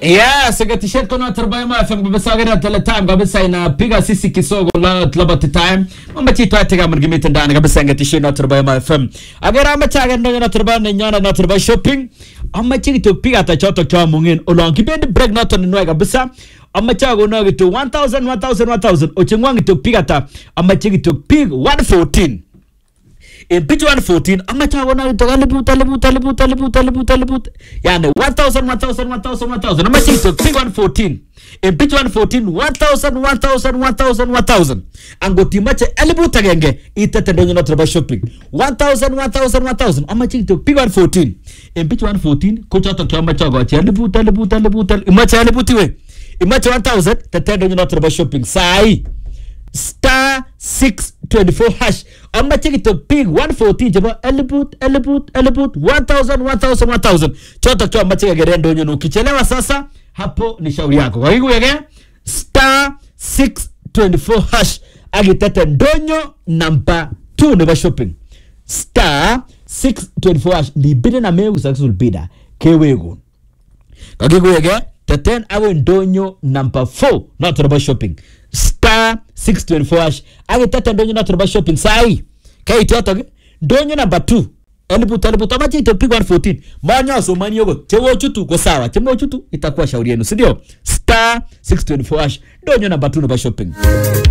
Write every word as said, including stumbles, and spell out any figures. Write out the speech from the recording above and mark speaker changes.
Speaker 1: Yeah, segatishet kono turbayma F M kabisa gara tele time kabisa inapiga sisi kisogo la tlabati time. Mama chito atega mrigimita ndani kabisa ngatishet na turbayma F M. Agera amachaga ndani na turbana nyana na turbay shopping. Amma chito piga ta choto cha mungin olong kibend break na to nwa kabisa. Amma chago na gitu one thousand one thousand one thousand ochengwangi to piga ta amma chito pig one fourteen. In pitch one fourteen, I'm chago na ito alibu alibu alibu alibu alibu alibu. Yani one thousand one thousand one thousand one thousand. I'm chito pig one fourteen. In pitch one fourteen, one thousand one thousand one thousand one thousand. Ango timache alibu tagenge ita tendonyo na turba shopping. one thousand one thousand one thousand. I'm chito pig one fourteen. In pitch one fourteen, kocha to kama chago achi alibu alibu alibu alibu. Imache alibu tiwe. Imache one thousand tendonyo na turba shopping. Sai star six twenty-four hash. I'm going to pig one fourteen jaba eleboot eleboot eleboot one thousand one thousand one thousand. Choto kwa machika gerendo nyo ukichelewa sasa hapo ni shauri yako. Kwa hiyo yake star six twenty-four hash agitete ndonyo number two neba shopping. Star six twenty-four hash ni bidde na mewu successful bidder kewego. Kwa hiyo yake teten awe ndonyo number four not neba shopping. Star six twenty-four hash agitete ndonyo not neba shopping sai. Kaya itoto ndonyo number two elibu talibu tamachi ito pig one fourteen manya so mani yogo chewo chutu kwa sawa chewo chutu itakuwa shauri yenu, si ndio? Star six twenty-four hash ndonyo number two neba shopping.